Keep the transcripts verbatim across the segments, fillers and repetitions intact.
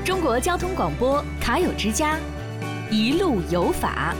中国交通广播卡友之家，一路有法。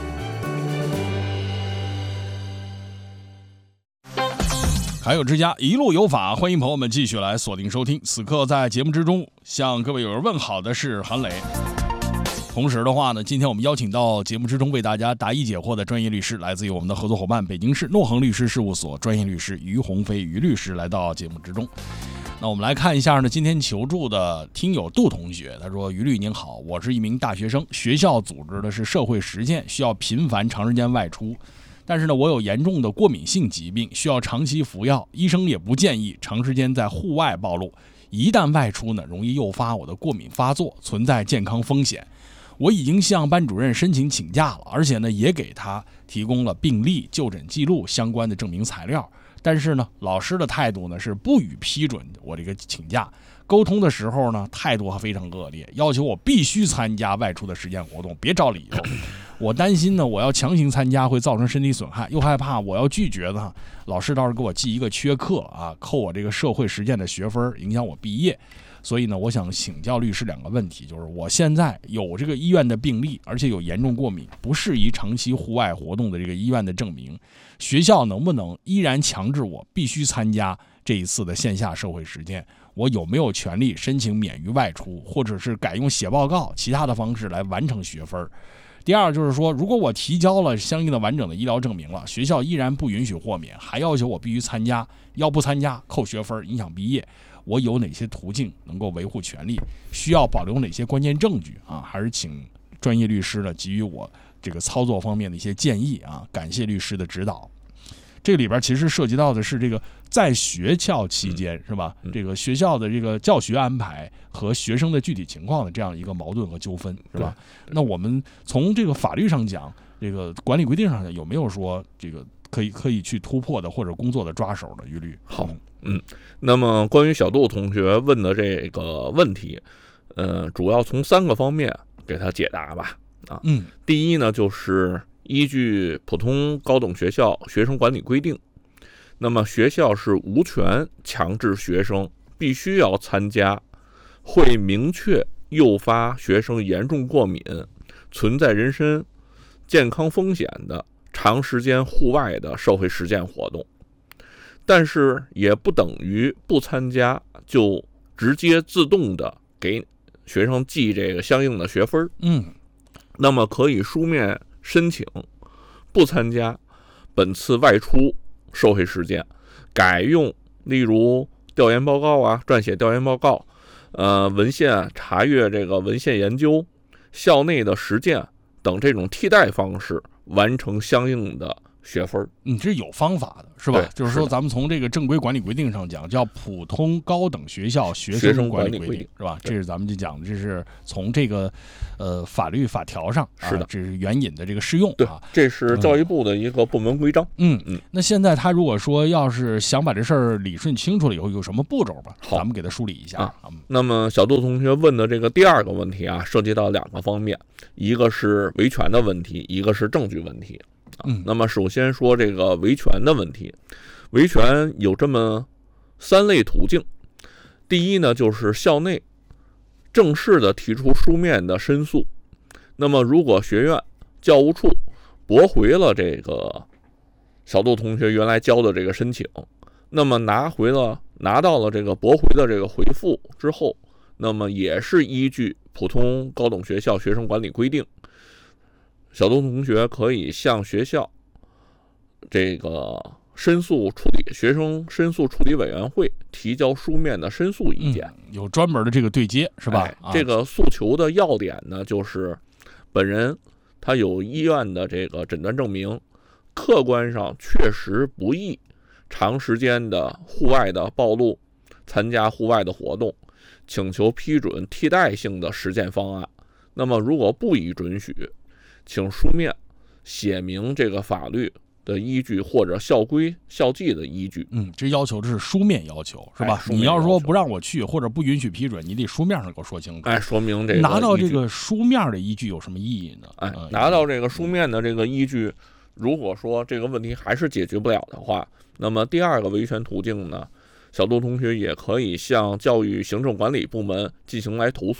卡友之家一路有法，欢迎朋友们继续来锁定收听。此刻在节目之中向各位友人问好的是韩磊。同时的话呢，今天我们邀请到节目之中为大家答疑解惑的专业律师，来自于我们的合作伙伴北京市诺恒律师事务所专业律师于鸿飞于律师来到节目之中。那我们来看一下呢，今天求助的听友杜同学，他说：于律您好，我是一名大学生，学校组织的是社会实践，需要频繁长时间外出，但是呢，我有严重的过敏性疾病，需要长期服药，医生也不建议长时间在户外暴露，一旦外出呢，容易诱发我的过敏发作，存在健康风险。我已经向班主任申请请假了，而且呢，也给他提供了病历、就诊记录相关的证明材料。但是呢，老师的态度呢是不予批准我这个请假。沟通的时候呢，态度还非常恶劣，要求我必须参加外出的实践活动，别找理由。我担心呢，我要强行参加会造成身体损害，又害怕我要拒绝呢，老师倒是给我记一个缺课啊，扣我这个社会实践的学分，影响我毕业。所以呢，我想请教律师两个问题，就是我现在有这个医院的病历，而且有严重过敏，不适宜长期户外活动的这个医院的证明，学校能不能依然强制我必须参加这一次的线下社会实践？我有没有权利申请免于外出，或者是改用写报告其他的方式来完成学分？第二就是说，如果我提交了相应的完整的医疗证明了，学校依然不允许豁免，还要求我必须参加，要不参加扣学分，影响毕业，我有哪些途径能够维护权利？需要保留哪些关键证据啊？还是请专业律师呢给予我这个操作方面的一些建议啊？感谢律师的指导。这个里边其实涉及到的是这个在学校期间、嗯、是吧？这个学校的这个教学安排和学生的具体情况的这样一个矛盾和纠纷，是吧？那我们从这个法律上讲，这个管理规定上讲，有没有说这个可以可以去突破的或者工作的抓手的于律？ 好，嗯，那么关于小杜同学问的这个问题，呃，主要从三个方面给他解答吧。啊， 嗯， 第一呢，就是依据普通高等学校学生管理规定，那么学校是无权强制学生必须要参加会明确诱发学生严重过敏、存在人身健康风险的长时间户外的社会实践活动，但是也不等于不参加就直接自动的给学生记这个相应的学分。 嗯， 那么可以书面申请不参加本次外出社会实践，改用例如调研报告啊、撰写调研报告、呃文献查阅这个文献研究、校内的实践等这种替代方式完成相应的学分。 你、嗯、这是有方法的，是吧？就是说，咱们从这个正规管理规定上讲，叫普通高等学校学生管理规定，是吧？这是咱们就讲的，这是从这个呃法律法条上， 是的， 啊、这是援引的这个适用对啊。 这是教育部的一个部门规章。 嗯嗯。那现在他如果说要是想把这事儿理顺清楚了以后，有什么步骤吧？好，咱们给他梳理一下啊。 那么小杜同学问的这个第二个问题啊，涉及到两个方面，一个是维权的问题，一个是证据问题。 嗯， 那么首先说这个维权的问题，维权有这么三类途径。第一呢，就是校内正式的提出书面的申诉。那么如果学院教务处驳回了这个小杜同学原来交的这个申请，那么拿回了拿到了这个驳回的这个回复之后，那么也是依据普通高等学校学生管理规定，小杜同学可以向学校这个申诉处理学生申诉处理委员会提交书面的申诉意见。 嗯、有专门的这个对接，是吧？ 哎啊、这个诉求的要点呢，就是本人他有医院的这个诊断证明，客观上确实不宜长时间的户外的暴露，参加户外的活动，请求批准替代性的实践方案。那么如果不予准许，请书面写明这个法律的依据或者校规校纪的依据。 嗯，这要求这是书面要求，是吧？ 哎、 你要说不让我去或者不允许批准，你得书面上给我说清楚。 哎，说明这个拿到这个书面的依据有什么意义呢？ 哎，拿到这个书面的这个依据，如果说这个问题还是解决不了的话，那么第二个维权途径呢，小杜同学也可以向教育行政管理部门进行来投诉。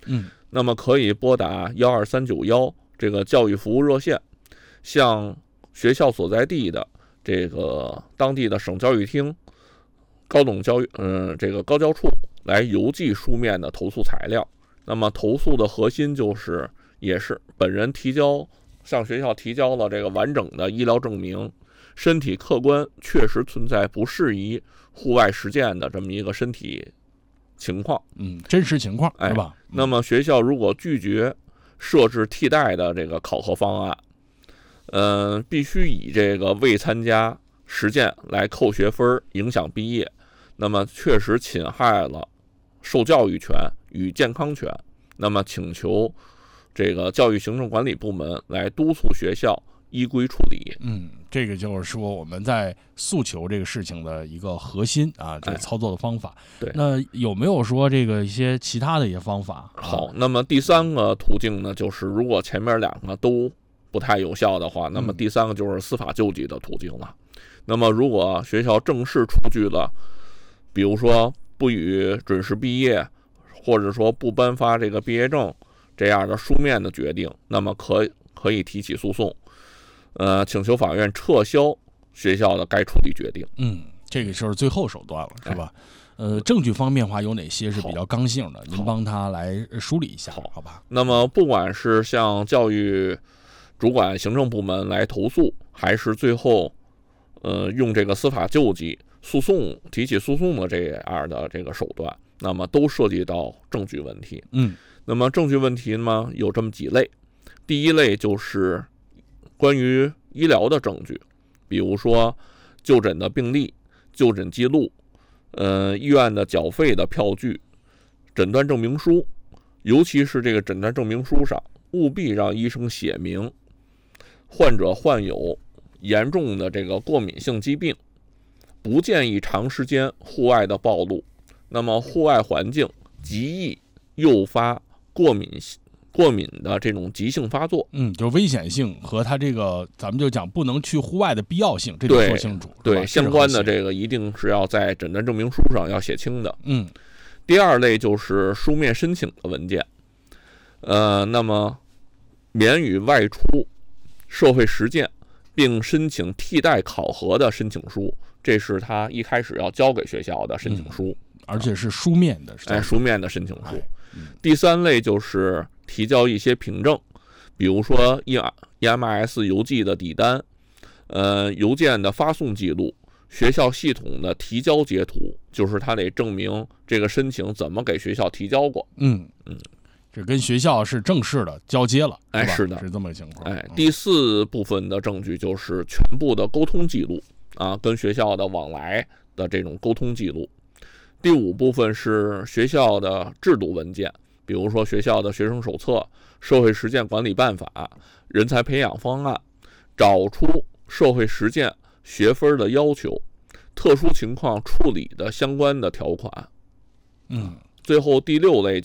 嗯， 那么可以拨打幺二三九幺这个教育服务热线，向学校所在地的这个当地的省教育厅、高等教育嗯、呃、这个高教处来邮寄书面的投诉材料。那么投诉的核心就是也是本人提交向学校提交了这个完整的医疗证明，身体客观确实存在不适宜户外实践的这么一个身体情况， 嗯，真实情况是吧？ 哎、那么学校如果拒绝设置替代的这个考核方案，嗯、呃，必须以这个未参加实践来扣学分，影响毕业，那么确实侵害了受教育权与健康权，那么请求这个教育行政管理部门来督促学校依规处理。 嗯，这个就是说我们在诉求这个事情的一个核心啊，这个操作的方法。 哎、对， 那有没有说这个一些其他的一些方法？ 好，那么第三个途径呢，就是如果前面两个都不太有效的话，那么第三个就是司法救济的途径了。嗯、那么如果学校正式出具了，比如说不予准时毕业，或者说不颁发这个毕业证这样的书面的决定，那么可可以提起诉讼，呃，请求法院撤销学校的该处理决定。 嗯，这个就是最后手段了，是吧？哎、呃，证据方面的话，有哪些是比较刚性的？您帮他来梳理一下，好, 好吧？ 那么，不管是向教育主管行政部门来投诉，还是最后呃用这个司法救济诉讼提起诉讼的这样的这个手段，那么都涉及到证据问题。 嗯。 那么证据问题呢，有这么几类。第一类就是关于医疗的证据，比如说就诊的病历、就诊记录、呃医院的缴费的票据、诊断证明书，尤其是这个诊断证明书上务必让医生写明患者患有严重的这个过敏性疾病，不建议长时间户外的暴露，那么户外环境极易诱发过敏过敏的这种急性发作。 嗯，就是危险性和它这个咱们就讲不能去户外的必要性，这得说清楚。 对，相关的这个一定是要在诊断证明书上要写清的。 嗯， 第二类就是书面申请的文件，呃，那么免予外出社会实践并申请替代考核的申请书，这是他一开始要交给学校的申请书。 嗯，而且是书面的， 哎，书面的申请书。 哎嗯、 第三类就是提交一些凭证，比如说 E M S 邮寄的底单，呃，邮件的发送记录，学校系统的提交截图，就是他得证明这个申请怎么给学校提交过。 嗯嗯，这跟学校是正式的交接了， 哎， 是是的， 是这么个情况。 哎，第四部分的证据就是全部的沟通记录啊，跟学校的往来的这种沟通记录。第五部分是学校的制度文件，比如说学校的学生手册、社会实践管理办法、人才培养方案，找出社会实践学分的要求、特殊情况处理的相关的条款。 嗯， 最后第六类